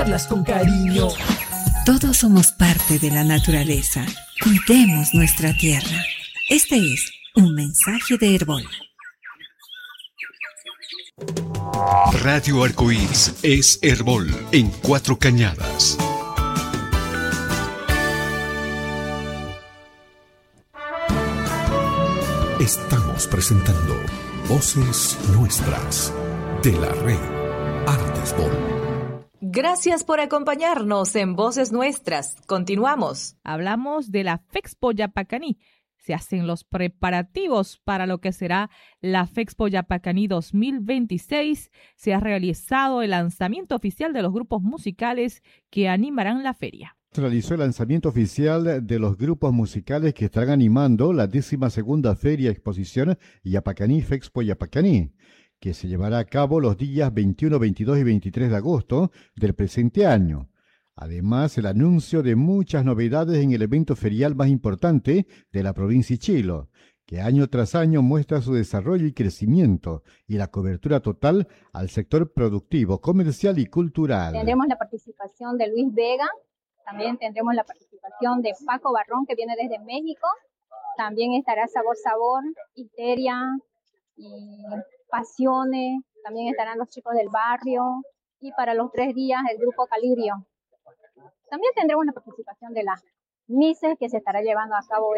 cuidarlas con cariño. Todos somos parte de la naturaleza. Cuidemos nuestra tierra. Este es un mensaje de Herbol. Radio Arcoíris es Herbol en 4 Cañadas. Estamos presentando Voces Nuestras de la red Artesbol. Gracias por acompañarnos en Voces Nuestras. Continuamos. Hablamos de la Fexpo Yapacaní. Se hacen los preparativos para lo que será la Fexpo Yapacaní 2026. Se ha realizado el lanzamiento oficial de los grupos musicales que animarán la feria. Se realizó el lanzamiento oficial de los grupos musicales que estarán animando la 12ª Feria Exposición Yapacaní Fexpo Yapacaní, que se llevará a cabo los días 21, 22 y 23 de agosto del presente año. Además, el anuncio de muchas novedades en el evento ferial más importante de la provincia de Chilo, que año tras año muestra su desarrollo y crecimiento y la cobertura total al sector productivo, comercial y cultural. Tendremos la participación de Luis Vega, también tendremos la participación de Paco Barrón, que viene desde México. También estará Sabor Sabor, Histeria y Pasiones. También estarán los chicos del barrio. Y para los 3 días, el grupo Calirio. También tendremos la participación de las MISES que se estará llevando a cabo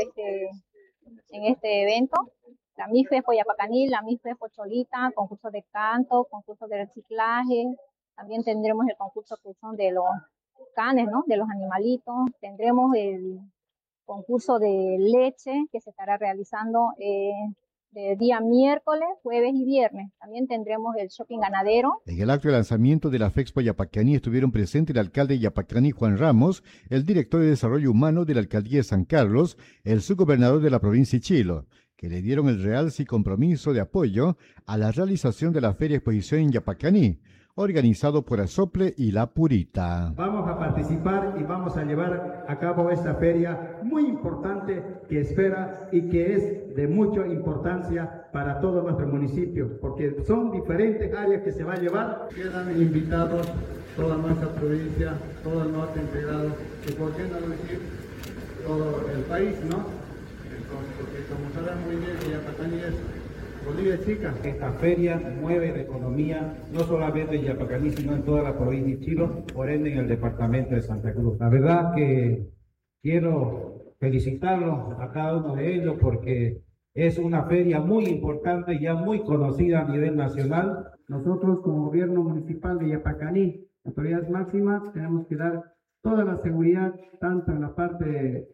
en este evento. La MIFES Yapacaní, la MIFES Cholita, concurso de canto, concurso de reciclaje. También tendremos el concurso que son de los canes, ¿no? De los animalitos. Tendremos el concurso de leche que se estará realizando de día miércoles, jueves y viernes. También tendremos el shopping ganadero. En el acto de lanzamiento de la Fexpo Yapacaní estuvieron presentes el alcalde de Yapacaní, Juan Ramos, el director de Desarrollo Humano de la Alcaldía de San Carlos, el subgobernador de la provincia de Chilo, que le dieron el realce y compromiso de apoyo a la realización de la Feria Exposición en Yapacaní, organizado por Asople y La Purita. Vamos a participar y vamos a llevar a cabo esta feria muy importante que espera y que es de mucha importancia para todo nuestro municipio, porque son diferentes áreas que se va a llevar. Quedan invitados toda nuestra provincia, todo el norte integrado, y por qué no decir todo el país, ¿no? Entonces, porque como saben muy bien que Yapacaní es Bolivia chica. Esta feria mueve la economía, no solamente en Yapacaní, sino en toda la provincia de Chilo, por ende en el departamento de Santa Cruz. La verdad que quiero felicitarlos a cada uno de ellos porque es una feria muy importante, ya muy conocida a nivel nacional. Nosotros como gobierno municipal de Yapacaní, autoridades máximas, tenemos que dar toda la seguridad, tanto en la parte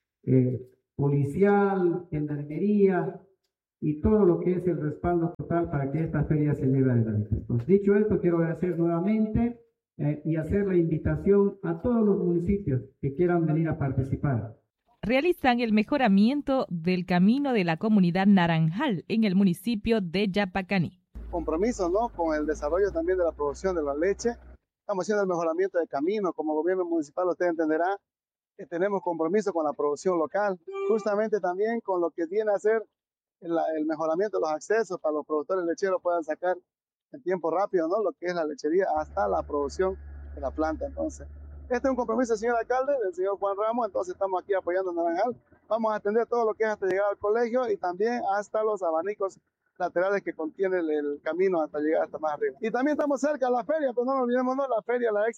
policial, gendarmería, y todo lo que es el respaldo total para que esta feria se lleve adelante. Entonces, dicho esto, quiero agradecer nuevamente y hacer la invitación a todos los municipios que quieran venir a participar. Realizan el mejoramiento del camino de la comunidad Naranjal en el municipio de Yapacaní. Compromiso, ¿no? Con el desarrollo también de la producción de la leche. Estamos haciendo el mejoramiento del camino. Como gobierno municipal, usted entenderá que tenemos compromiso con la producción local, justamente también con lo que viene a ser el mejoramiento de los accesos para los productores lecheros puedan sacar en tiempo rápido, ¿no? Lo que es la lechería hasta la producción de la planta. Entonces, este es un compromiso del señor alcalde, del señor Juan Ramos, entonces estamos aquí apoyando a Naranjal. Vamos a atender todo lo que es hasta llegar al colegio y también hasta los abanicos laterales que contiene el camino hasta llegar hasta más arriba. Y también estamos cerca de la feria, pero no nos olvidemos, ¿no? La feria, la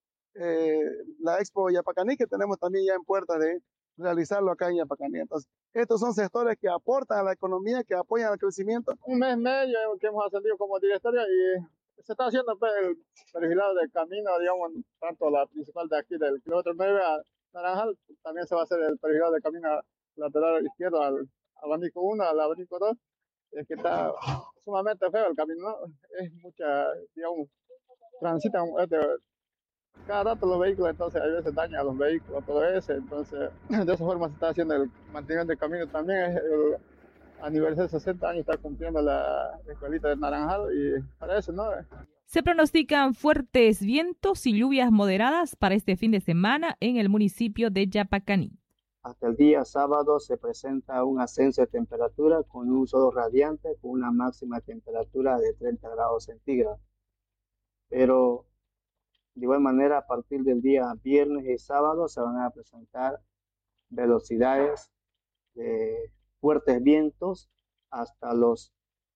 Expo Yapacaní, que tenemos también ya en puerta de realizarlo acá en Yapacaní. Entonces, estos son sectores que aportan a la economía, que apoyan al crecimiento. Un mes y medio que hemos ascendido como directorio y se está haciendo el perfilado del camino, digamos, tanto la principal de aquí del kilómetro 9 a Naranjal, también se va a hacer el perfilado del camino lateral izquierdo al abanico 1, al abanico 2, es que está sumamente feo el camino, ¿no? Es mucha, digamos, transitan cada rato los vehículos, entonces a veces daña a los vehículos, todo eso, entonces de esa forma se está haciendo el mantenimiento del camino también. Es el aniversario de 60 años está cumpliendo la escuelita de Naranjal y para eso, ¿no? Se pronostican fuertes vientos y lluvias moderadas para este fin de semana en el municipio de Yapacaní. Hasta el día sábado se presenta un ascenso de temperatura con un sol radiante con una máxima temperatura de 30 grados centígrados. Pero De igual manera, a partir del día viernes y sábado se van a presentar velocidades de fuertes vientos hasta los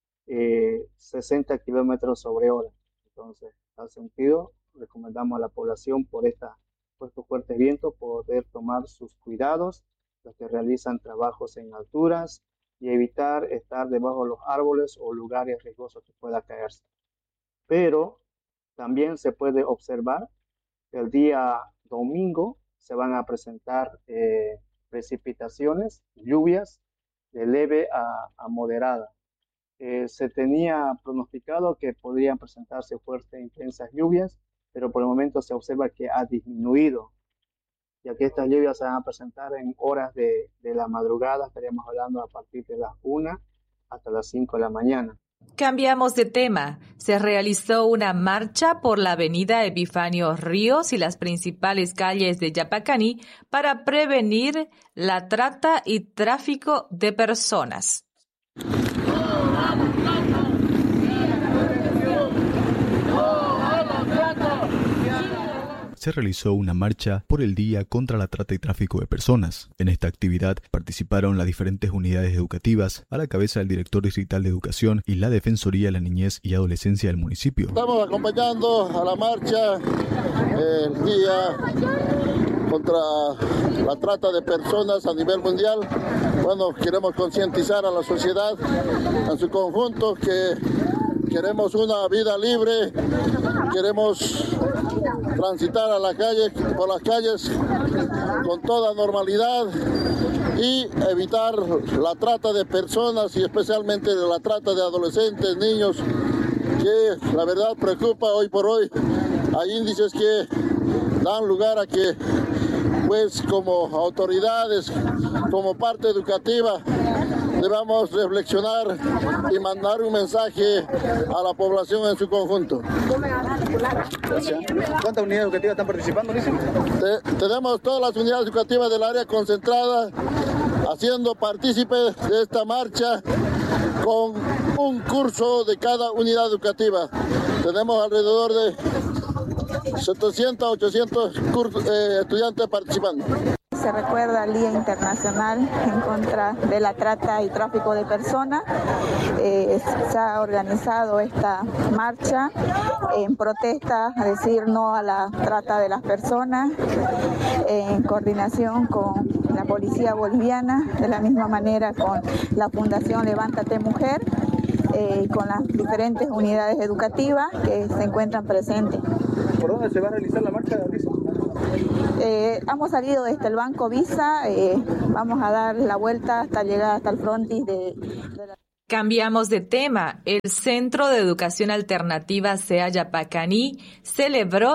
60 kilómetros sobre hora. Entonces, en tal sentido, recomendamos a la población por estos fuertes vientos poder tomar sus cuidados, los que realizan trabajos en alturas, y evitar estar debajo de los árboles o lugares riesgosos que pueda caerse. Pero también se puede observar que el día domingo se van a presentar precipitaciones, lluvias de leve a moderada. Se tenía pronosticado que podrían presentarse fuertes e intensas lluvias, pero por el momento se observa que ha disminuido, ya que estas lluvias se van a presentar en horas de la madrugada, estaríamos hablando a partir de las 1 hasta las 5 de la mañana. Cambiamos de tema. Se realizó una marcha por la avenida Epifanio Ríos y las principales calles de Yapacaní para prevenir la trata y tráfico de personas. Se realizó una marcha por el Día contra la Trata y Tráfico de Personas. En esta actividad participaron las diferentes unidades educativas, a la cabeza del director distrital de Educación y la Defensoría de la Niñez y Adolescencia del municipio. Estamos acompañando a la marcha el Día contra la Trata de Personas a nivel mundial. Bueno, queremos concientizar a la sociedad en su conjunto que queremos una vida libre, queremos transitar por las calles con toda normalidad y evitar la trata de personas y especialmente la trata de adolescentes, niños, que la verdad preocupa hoy por hoy. Hay índices que dan lugar a que, pues, como autoridades, como parte educativa, debamos reflexionar y mandar un mensaje a la población en su conjunto. ¿Cuántas unidades educativas están participando, Luis? Tenemos todas las unidades educativas del área concentrada haciendo partícipes de esta marcha con un curso de cada unidad educativa. Tenemos alrededor de 700 a 800 estudiantes participando. Se recuerda el Día Internacional en contra de la trata y tráfico de personas. Se ha organizado esta marcha en protesta a decir no a la trata de las personas, en coordinación con la Policía Boliviana, de la misma manera con la Fundación Levántate Mujer, con las diferentes unidades educativas que se encuentran presentes. ¿Por dónde se va a realizar la marcha, Lisa? Hemos salido desde el Banco Visa, vamos a dar la vuelta hasta llegar hasta el frontis de la... Cambiamos de tema. El Centro de Educación Alternativa CEA Yapacaní celebró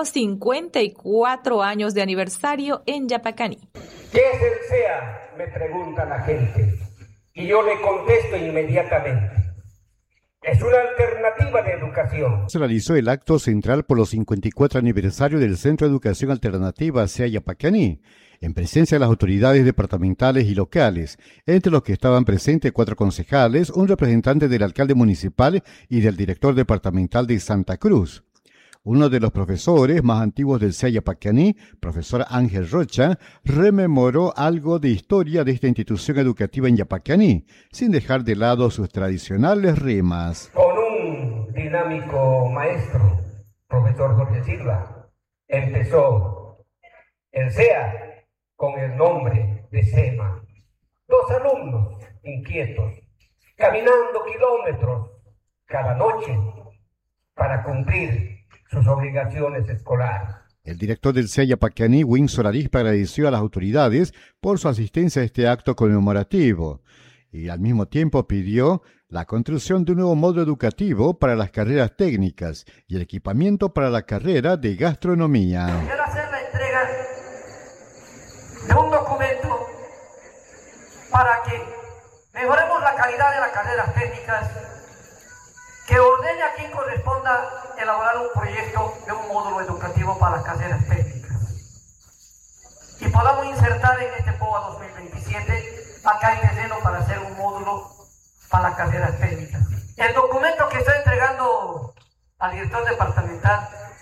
54 años de aniversario en Yapacaní. ¿Qué es el CEA?, me pregunta la gente. Y yo le contesto inmediatamente. Es una alternativa de educación. Se realizó el acto central por los 54 aniversario del Centro de Educación Alternativa CEA Yapacaní, en presencia de las autoridades departamentales y locales, entre los que estaban presentes 4 concejales, un representante del alcalde municipal y del director departamental de Santa Cruz. Uno de los profesores más antiguos del CEA Yapacaní, profesor Ángel Rocha, rememoró algo de historia de esta institución educativa en Yapacaní, sin dejar de lado sus tradicionales rimas. Con un dinámico maestro, profesor Jorge Silva, empezó el CEA con el nombre de SEMA. 2 alumnos inquietos, caminando kilómetros cada noche para cumplir sus obligaciones escolares. El director del CEA Yapacaní, Windsor Arispe, agradeció a las autoridades por su asistencia a este acto conmemorativo y al mismo tiempo pidió la construcción de un nuevo módulo educativo para las carreras técnicas y el equipamiento para la carrera de gastronomía. Quiero hacer la entrega de un documento para que mejoremos la calidad de las carreras técnicas, que ordene a quien corresponda elaborar un proyecto de un módulo educativo para las carreras técnicas y podamos insertar en este POA 2027 acá el terreno para hacer un módulo para las carreras técnicas. El documento que estoy entregando al director departamental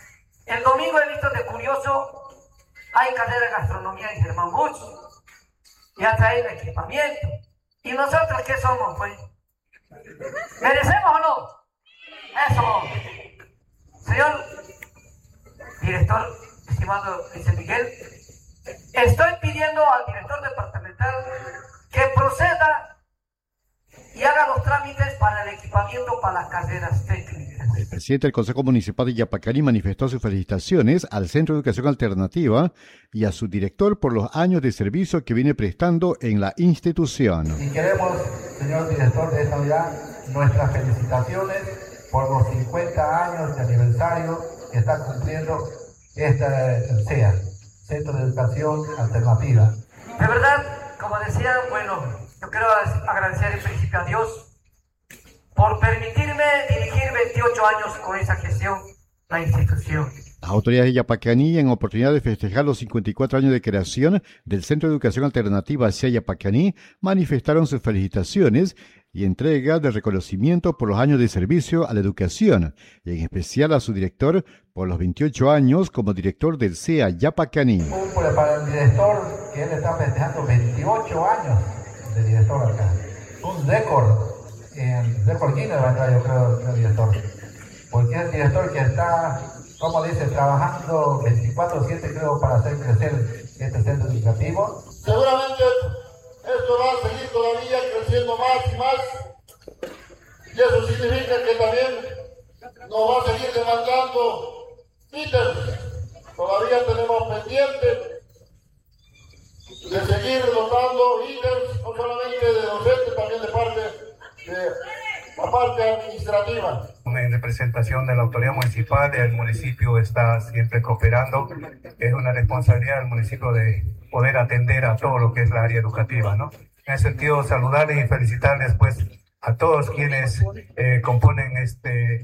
El domingo he visto de curioso, hay carrera de gastronomía en Germán Busch, ya traen equipamiento. ¿Y nosotros qué somos, pues? ¿Merecemos o no? Eso. Señor director, estimado Luis Miguel, estoy pidiendo al director departamental que proceda y haga los trámites para el equipamiento para las carreras técnicas. El presidente del Consejo Municipal de Yapacaní manifestó sus felicitaciones al Centro de Educación Alternativa y a su director por los años de servicio que viene prestando en la institución. Y queremos, señor director de esta unidad, nuestras felicitaciones por los 50 años de aniversario que está cumpliendo este CEA, Centro de Educación Alternativa. De verdad, como decía, bueno, yo quiero agradecer en principio a Dios por permitirme dirigir 28 años con esa gestión, la institución. Las autoridades de Yapacaní, en oportunidad de festejar los 54 años de creación del Centro de Educación Alternativa CEA Yapacaní, manifestaron sus felicitaciones y entrega de reconocimiento por los años de servicio a la educación, y en especial a su director por los 28 años como director del CEA Yapacaní. Cumple para el director, que él está festejando 28 años de director acá. Un récord, récord Guinness va a entrar, yo creo, el director. Porque es el director que está, como dice, trabajando 24/7, creo, para hacer crecer este centro educativo. Seguramente esto va a seguir todavía creciendo más y más, y eso significa que también nos va a seguir demandando ítems. Todavía tenemos pendiente de seguir dotando ítems, no solamente de docentes, también de parte de la parte administrativa. En representación de la autoridad municipal, el municipio está siempre cooperando. Es una responsabilidad del municipio de poder atender a todo lo que es la área educativa, ¿no? En ese sentido, saludarles y felicitarles, pues, a todos quienes componen este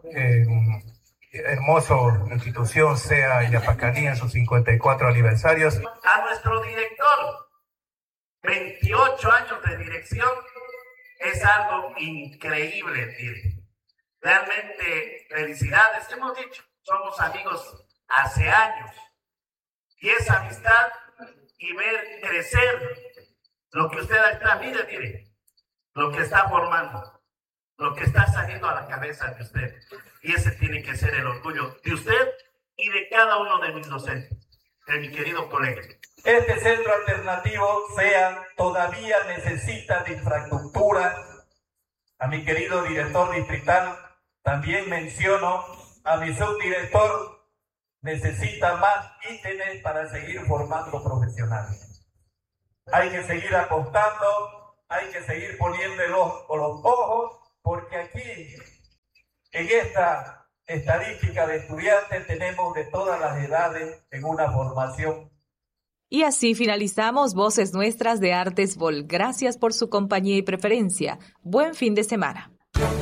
hermoso institución CEA Yapacaní en sus 54 aniversarios. A nuestro director, 28 años de dirección, es algo increíble, mire. Realmente, felicidades. Hemos dicho, somos amigos hace años. Y esa amistad y ver crecer lo que usted está, mire, lo que está formando, lo que está saliendo a la cabeza de usted. Y ese tiene que ser el orgullo de usted y de cada uno de mis docentes, de mi querido colega. Este centro alternativo CEA todavía necesita de infraestructura. A mi querido director distrital también menciono, a mi subdirector, necesita más ítems para seguir formando profesionales. Hay que seguir apostando, hay que seguir poniendo los ojos, porque aquí, en esta estadística de estudiantes, tenemos de todas las edades en una formación. Y así finalizamos Voces Nuestras de Artes Vol. Gracias por su compañía y preferencia. Buen fin de semana.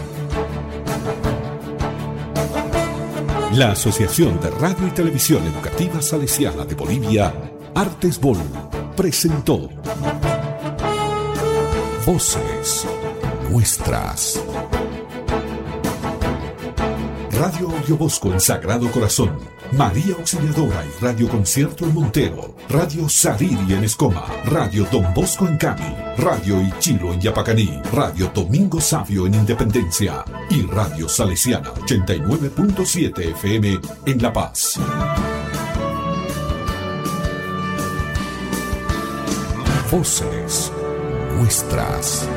La Asociación de Radio y Televisión Educativa Salesiana de Bolivia, Artes Vol, presentó Voces Nuestras. Radio Audio Bosco en Sagrado Corazón, María Auxiliadora y Radio Concierto en Montero, Radio Sariri en Escoma, Radio Don Bosco en Cami, Radio Ichilo en Yapacaní, Radio Domingo Sabio en Independencia y Radio Salesiana 89.7 FM en La Paz. Voces Nuestras.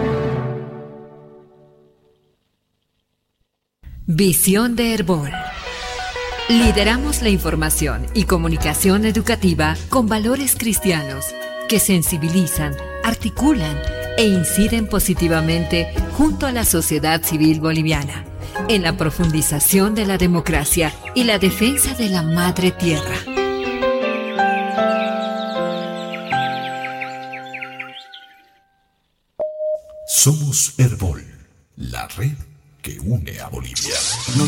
Visión de Herbol. Lideramos la información y comunicación educativa con valores cristianos que sensibilizan, articulan e inciden positivamente junto a la sociedad civil boliviana en la profundización de la democracia y la defensa de la madre tierra. Somos Herbol, la red que une a Bolivia.